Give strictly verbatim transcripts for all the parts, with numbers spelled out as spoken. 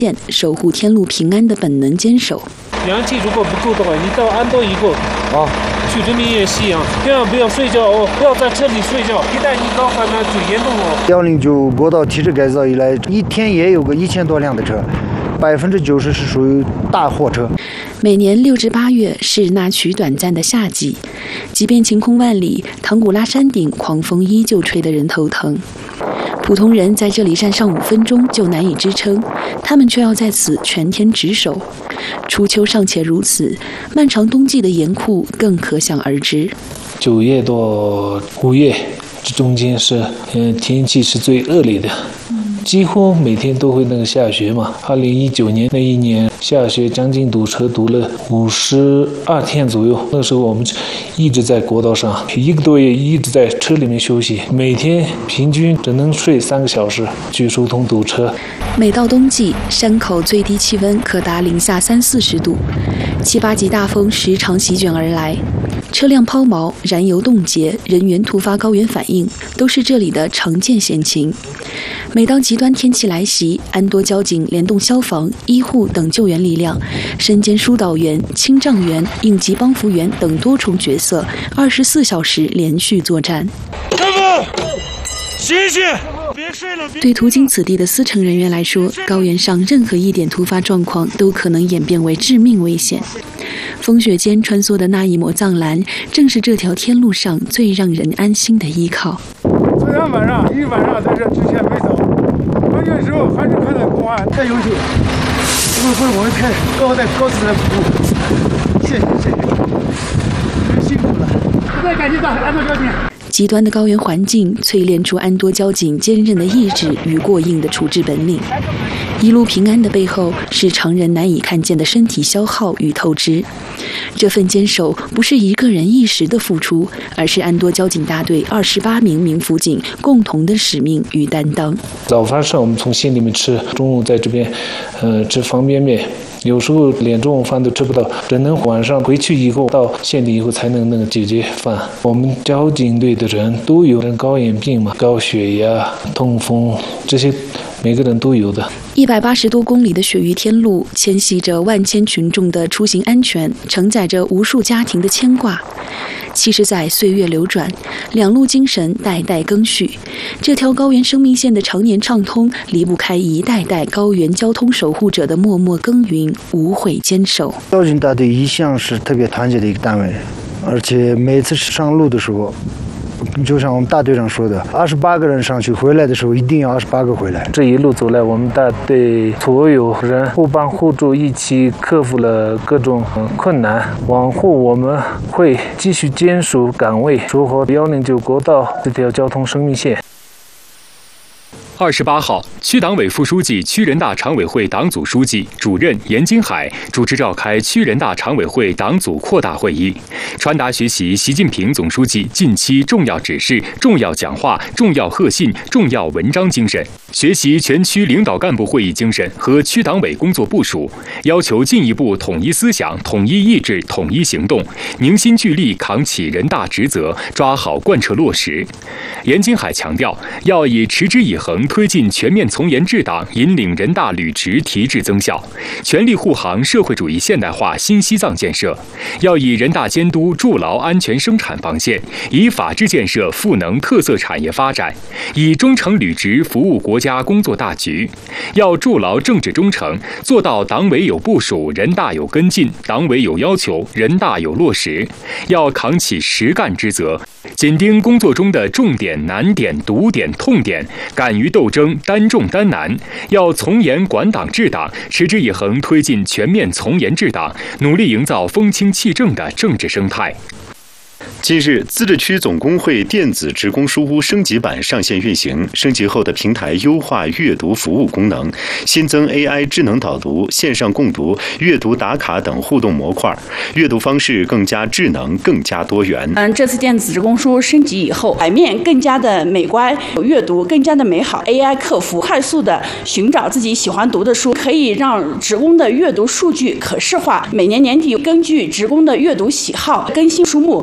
守护天路平安的本能坚守。 氧气如果不够的话，你到安多以后啊，去人民医院吸氧，千万不要睡觉哦，不要在车里睡觉，一旦一高反呢就严重哦。 幺零九国道提质改造以来，一天也有个一千多辆的车，百分之九十是属于大货车。 每年六至八月是那曲短暂的夏季，即便晴空万里，唐古拉山顶狂风依旧吹得人头疼。普通人在这里站上五分钟就难以支撑，他们却要在此全天值守。初秋尚且如此，漫长冬季的严酷更可想而知。 九月到五月这中间是，嗯，天气是最恶劣的。几乎每天都会那个下雪嘛。二零一九年那一年下雪将近堵车，堵了五十二天左右。那时候我们一直在国道上，一个多月一直在车里面休息，每天平均只能睡三个小时，去疏通堵车。 每到冬季，山口最低气温可达零下三四十度，七八级大风时常席卷而来。车辆抛锚、燃油冻结、人员突发高原反应，都是这里的常见险情。每当极端天气来袭，安多交警联动消防、医护等救援力量，身兼疏导员、清障员、应急帮扶员等多重角色，二十四小时连续作战。 大夫，醒醒！别睡了！ 对途经此地的司乘人员来说，高原上任何一点突发状况都可能演变为致命危险。风雪间穿梭的那一抹藏蓝，正是这条天路上最让人安心的依靠。 昨天晚上一晚上在这之前没走，关键时候还是看到公安太优秀了，不是不是我们太高在高姿态服务，谢谢谢谢，辛苦了，不再感谢到安多交警。 极端的高原环境淬炼出安多交警坚韧的意志与过硬的处置本领。一路平安的背后，是常人难以看见的身体消耗与透支。这份坚守不是一个人一时的付出，而是安多交警大队二十八名民辅警共同的使命与担当。 早饭上我们从县里面吃，中午在这边，呃，吃方便面。有时候连中午饭都吃不到，只能晚上回去以后到县里以后才能那个解决饭。我们交警队的人都有人高原病嘛，高血压、痛风这些，每个人都有的。 一百八十多公里的雪域天路，牵系着万千群众的出行安全，承载着无数家庭的牵挂。七十载岁月流转，两路精神代代更续。这条高原生命线的常年畅通，离不开一代代高原交通守护者的默默耕耘、无悔坚守。 交警大队一向是特别团结的一个单位，而且每次上路的时候，就像我们大队长说的，二十八个人上去，回来的时候一定要二十八个回来。 这一路走来，我们大队所有人互帮互助，一起克服了各种困难。往后我们会继续坚守岗位，守好幺零九国道这条交通生命线。 二十八号，区党委副书记、区人大常委会党组书记、主任严金海主持召开区人大常委会党组扩大会议，传达学习习近平总书记近期重要指示、重要讲话、重要贺信、重要文章精神，学习全区领导干部会议精神和区党委工作部署，要求进一步统一思想、统一意志、统一行动，凝心聚力扛起人大职责，抓好贯彻落实。严金海强调，要以持之以恒推进全面从严治党，引领人大履职提质增效，全力护航社会主义现代化新西藏建设。要以人大监督筑牢安全生产防线，以法治建设赋能特色产业发展，以忠诚履职服务国家工作大局。要筑牢政治忠诚，做到党委有部署，人大有跟进，党委有要求，人大有落实。要扛起实干之责，紧盯工作中的重点、难点、堵点、痛点，敢于斗争，担重担难。要从严管党治党，持之以恒推进全面从严治党，努力营造风清气正的政治生态。 近日，自治区总工会电子职工书屋升级版上线运行。升级后的平台优化阅读服务功能，新增 A I 智能导读、线上共读、阅读打卡等互动模块，阅读方式更加智能、更加多元。 嗯，这次电子职工书升级以后，版面更加的美观，阅读更加的美好。A I 客服快速的寻找自己喜欢读的书，可以让职工的阅读数据可视化。每年年底，根据职工的阅读喜好更新书目，为下一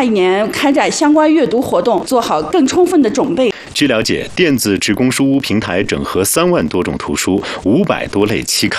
一年开展相关阅读活动，做好更充分的准备。 据了解，电子职工书屋平台整合三万多种图书、五百多类期刊。